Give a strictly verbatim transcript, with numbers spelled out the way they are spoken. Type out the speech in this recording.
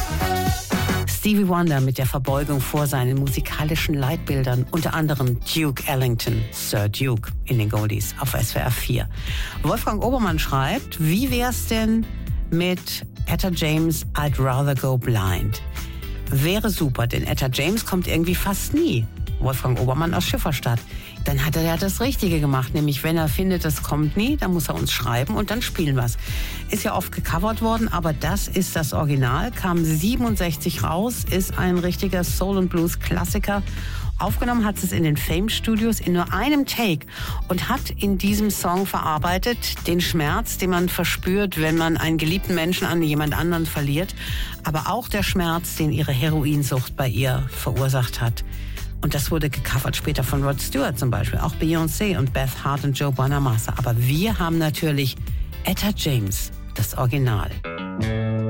Stevie Wonder mit der Verbeugung vor seinen musikalischen Leitbildern, unter anderem Duke Ellington, Sir Duke in den Goldies auf S W R vier. Wolfgang Obermann schreibt, wie wär's denn mit Etta James, I'd Rather Go Blind? Wäre super, denn Etta James kommt irgendwie fast nie. Wolfgang Obermann aus Schifferstadt. Dann hat er ja das Richtige gemacht, nämlich wenn er findet, das kommt nie, dann muss er uns schreiben und dann spielen wir's. Ist ja oft gecovert worden, aber das ist das Original, kam siebenundsechzig raus, ist ein richtiger Soul- und Blues-Klassiker. Aufgenommen hat es in den Fame Studios in nur einem Take und hat in diesem Song verarbeitet den Schmerz, den man verspürt, wenn man einen geliebten Menschen an jemand anderen verliert, aber auch der Schmerz, den ihre Heroinsucht bei ihr verursacht hat. Und das wurde gecovert später von Rod Stewart zum Beispiel, auch Beyoncé und Beth Hart und Joe Bonamassa. Aber wir haben natürlich Etta James, das Original.